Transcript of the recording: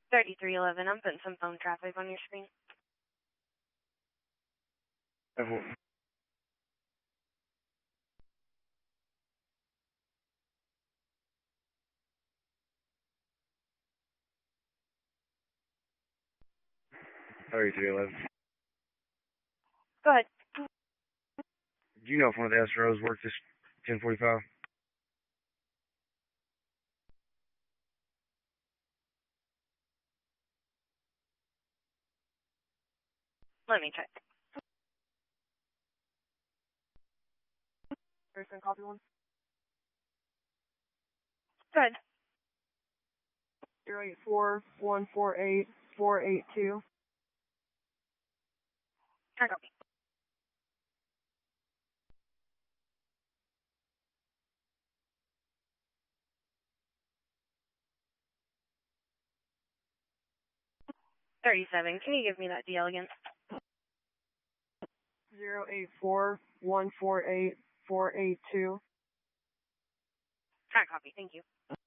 3311, I'm putting some phone traffic on your screen. F1. $33.11. Go ahead. Do you know if one of the SROs worked this 1045? Let me check. Person copy one. Go ahead. 084-148-482. I copy. $37. Can you give me that DL again? 084-148-482. I copy. Thank you.